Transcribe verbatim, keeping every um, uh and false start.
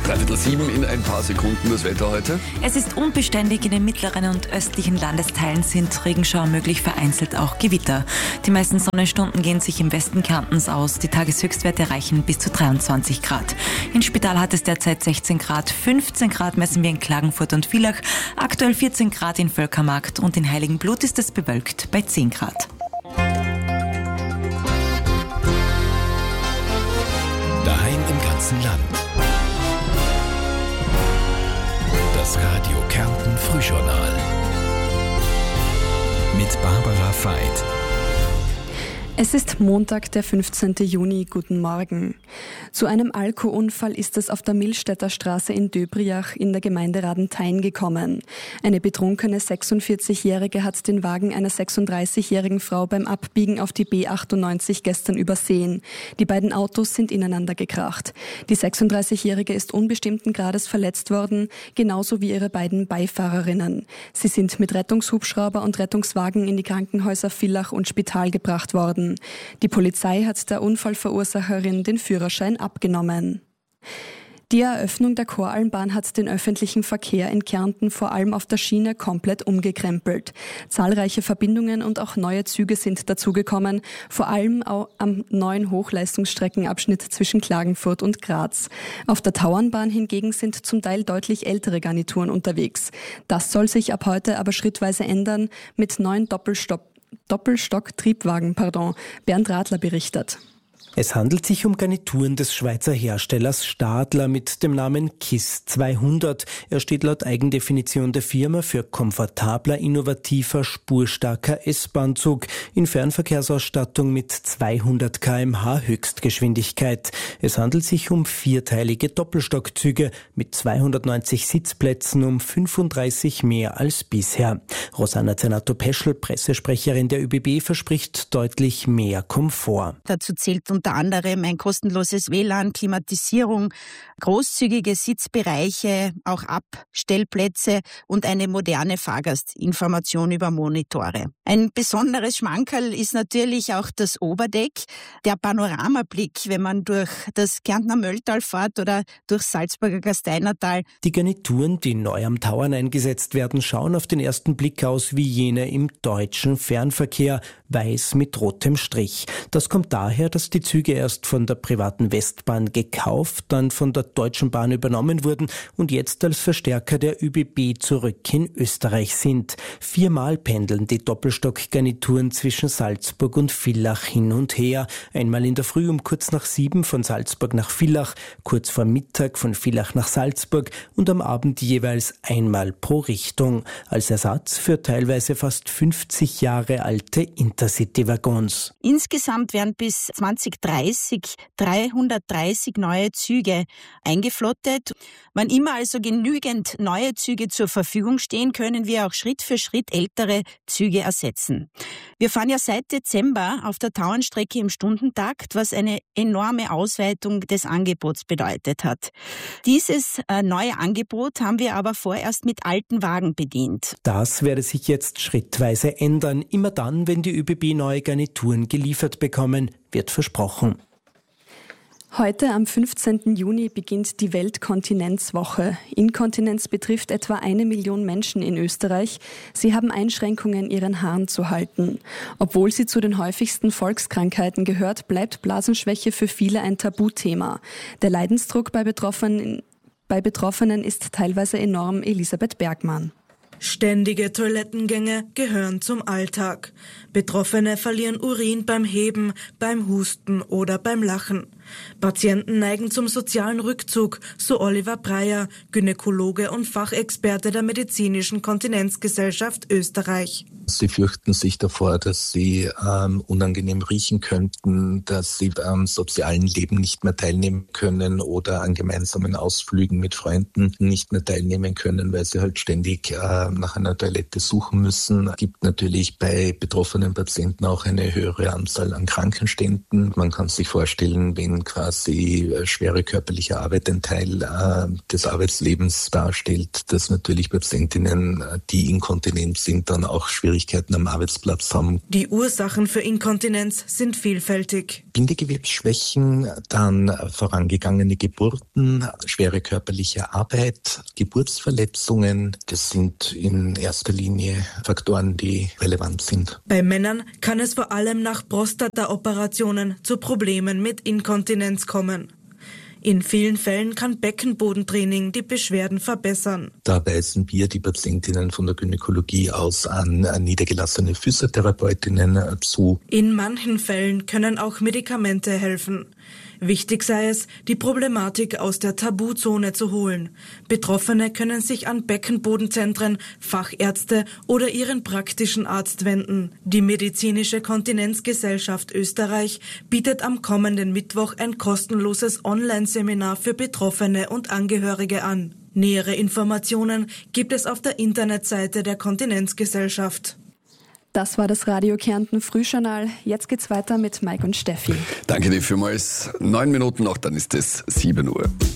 Dreiviertel sieben in ein paar Sekunden das Wetter heute. Es ist unbeständig. In den mittleren und östlichen Landesteilen sind Regenschauer möglich, vereinzelt auch Gewitter. Die meisten Sonnenstunden gehen sich im Westen Kärntens aus. Die Tageshöchstwerte reichen bis zu dreiundzwanzig Grad. In Spital hat es derzeit sechzehn Grad, fünfzehn Grad messen wir in Klagenfurt und Villach, aktuell vierzehn Grad in Völkermarkt und in Heiligenblut ist es bewölkt bei zehn Grad. Daheim im ganzen Land. Das Radio Kärnten Frühjournal mit Barbara Veit. Es ist Montag, der fünfzehnten Juni. Guten Morgen. Zu einem Alkoholunfall ist es auf der Millstätter Straße in Döbriach in der Gemeinde Radenthein gekommen. Eine betrunkene sechsundvierzigjährige hat den Wagen einer sechsunddreißigjährigen Frau beim Abbiegen auf die B achtundneunzig gestern übersehen. Die beiden Autos sind ineinander gekracht. Die sechsunddreißigjährige ist unbestimmten Grades verletzt worden, genauso wie ihre beiden Beifahrerinnen. Sie sind mit Rettungshubschrauber und Rettungswagen in die Krankenhäuser Villach und Spital gebracht worden. Die Polizei hat der Unfallverursacherin den Führerschein abgenommen. Die Eröffnung der Koralmbahn hat den öffentlichen Verkehr in Kärnten vor allem auf der Schiene komplett umgekrempelt. Zahlreiche Verbindungen und auch neue Züge sind dazugekommen, vor allem auch am neuen Hochleistungsstreckenabschnitt zwischen Klagenfurt und Graz. Auf der Tauernbahn hingegen sind zum Teil deutlich ältere Garnituren unterwegs. Das soll sich ab heute aber schrittweise ändern mit neuen Doppelstopp Doppelstock-Triebwagen, pardon. Bernd Radler berichtet. Es handelt sich um Garnituren des Schweizer Herstellers Stadler mit dem Namen K I S S zweihundert. Er steht laut Eigendefinition der Firma für komfortabler, innovativer, spurstarker S-Bahn-Zug in Fernverkehrsausstattung mit zweihundert Kilometer pro Stunde Höchstgeschwindigkeit. Es handelt sich um vierteilige Doppelstockzüge mit zweihundertneunzig Sitzplätzen, um fünfunddreißig mehr als bisher. Rosanna Zernato-Peschel, Pressesprecherin der Ö B B, verspricht deutlich mehr Komfort. Dazu zählt unter anderem ein kostenloses W L A N, Klimatisierung, großzügige Sitzbereiche, auch Abstellplätze und eine moderne Fahrgastinformation über Monitore. Ein besonderes Schmankerl ist natürlich auch das Oberdeck, der Panoramablick, wenn man durch das Kärntner Mölltal fährt oder durch Salzburger Gasteinertal. Die Garnituren, die neu am Tauern eingesetzt werden, schauen auf den ersten Blick aus wie jene im deutschen Fernverkehr, weiß mit rotem Strich. Das kommt daher, dass die Züge erst von der privaten Westbahn gekauft, dann von der Deutschen Bahn übernommen wurden und jetzt als Verstärker der Ö B B zurück in Österreich sind. Viermal pendeln die Doppelstockgarnituren zwischen Salzburg und Villach hin und her. Einmal in der Früh um kurz nach sieben von Salzburg nach Villach, kurz vor Mittag von Villach nach Salzburg und am Abend jeweils einmal pro Richtung. Als Ersatz für teilweise fast fünfzig Jahre alte Intercity-Waggons. Insgesamt werden bis zwanzig dreißig dreihundertdreißig neue Züge eingeflottet. Wann immer also genügend neue Züge zur Verfügung stehen, können wir auch Schritt für Schritt ältere Züge ersetzen. Wir fahren ja seit Dezember auf der Tauernstrecke im Stundentakt, was eine enorme Ausweitung des Angebots bedeutet hat. Dieses äh, neue Angebot haben wir aber vorerst mit alten Wagen bedient. Das werde sich jetzt schrittweise ändern. Immer dann, wenn die Ö B B neue Garnituren geliefert bekommen, wird versprochen. Heute am fünfzehnten Juni beginnt die Weltkontinenzwoche. Inkontinenz betrifft etwa eine Million Menschen in Österreich. Sie haben Einschränkungen, ihren Hahn zu halten. Obwohl sie zu den häufigsten Volkskrankheiten gehört, bleibt Blasenschwäche für viele ein Tabuthema. Der Leidensdruck bei Betroffenen, bei Betroffenen ist teilweise enorm. Elisabeth Bergmann. Ständige Toilettengänge gehören zum Alltag. Betroffene verlieren Urin beim Heben, beim Husten oder beim Lachen. Patienten neigen zum sozialen Rückzug, so Oliver Breyer, Gynäkologe und Fachexperte der Medizinischen Kontinenzgesellschaft Österreich. Sie fürchten sich davor, dass sie ähm, unangenehm riechen könnten, dass sie am sozialen Leben nicht mehr teilnehmen können oder an gemeinsamen Ausflügen mit Freunden nicht mehr teilnehmen können, weil sie halt ständig äh, nach einer Toilette suchen müssen. Es gibt natürlich bei betroffenen Patienten auch eine höhere Anzahl an Krankenständen. Man kann sich vorstellen, wenn denen quasi schwere körperliche Arbeit ein Teil äh, des Arbeitslebens darstellt, dass natürlich Patientinnen, die inkontinent sind, dann auch Schwierigkeiten am Arbeitsplatz haben. Die Ursachen für Inkontinenz sind vielfältig. Bindegewebsschwächen, dann vorangegangene Geburten, schwere körperliche Arbeit, Geburtsverletzungen, das sind in erster Linie Faktoren, die relevant sind. Bei Männern kann es vor allem nach Prostata-Operationen zu Problemen mit Inkontinenz kommen. In vielen Fällen kann Beckenbodentraining die Beschwerden verbessern. Da weisen wir die Patientinnen von der Gynäkologie aus an, an niedergelassene Physiotherapeutinnen zu. In manchen Fällen können auch Medikamente helfen. Wichtig sei es, die Problematik aus der Tabuzone zu holen. Betroffene können sich an Beckenbodenzentren, Fachärzte oder ihren praktischen Arzt wenden. Die Medizinische Kontinenzgesellschaft Österreich bietet am kommenden Mittwoch ein kostenloses Online-Seminar für Betroffene und Angehörige an. Nähere Informationen gibt es auf der Internetseite der Kontinenzgesellschaft. Das war das Radio Kärnten Frühjournal. Jetzt geht's weiter mit Mike und Steffi. Danke dir vielmals. Neun Minuten noch, dann ist es sieben Uhr.